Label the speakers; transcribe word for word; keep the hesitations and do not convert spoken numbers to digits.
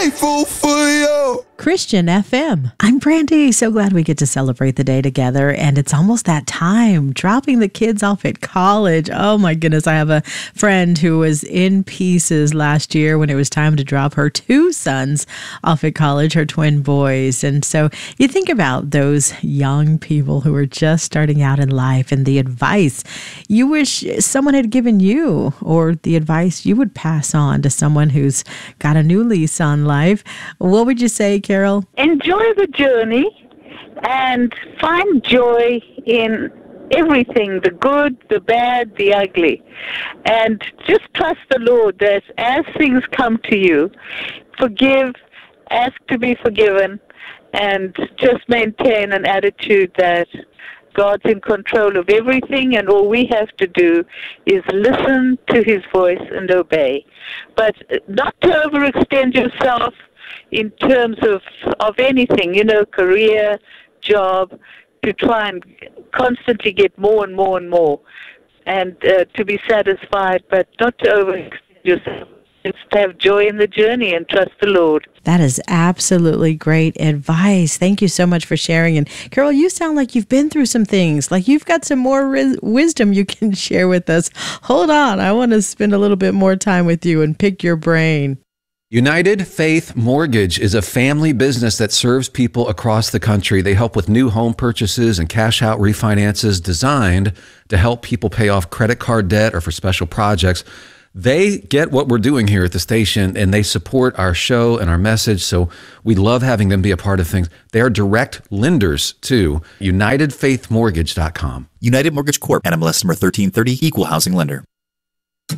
Speaker 1: grateful for you.
Speaker 2: Christian F M. I'm Brandy. So glad we get to celebrate the day together. And it's almost that time, dropping the kids off at college. Oh my goodness. I have a friend who was in pieces last year when it was time to drop her two sons off at college, her twin boys. And so you think about those young people who are just starting out in life and the advice you wish someone had given you, or the advice you would pass on to someone who's got a new lease on life. What would you say, Carol?
Speaker 3: Enjoy the journey and find joy in everything, the good, the bad, the ugly. And just trust the Lord that as things come to you, forgive, ask to be forgiven, and just maintain an attitude that God's in control of everything, and all we have to do is listen to his voice and obey. But not to overextend yourself in terms of, of anything, you know, career, job, to try and constantly get more and more and more, and uh, to be satisfied, but not to overextend yourself. It's to have joy in the journey and trust the Lord.
Speaker 2: That is absolutely great advice. Thank you so much for sharing. And Carol, you sound like you've been through some things, like you've got some more ris- wisdom you can share with us. Hold on. I want to spend a little bit more time with you and pick your brain.
Speaker 4: United Faith Mortgage is a family business that serves people across the country. They help with new home purchases and cash out refinances designed to help people pay off credit card debt or for special projects. They get what we're doing here at the station, and they support our show and our message, so we love having them be a part of things. They are direct lenders too. United Faith Mortgage dot com.
Speaker 5: United Mortgage Corp. N M L S number thirteen thirty, Equal Housing Lender.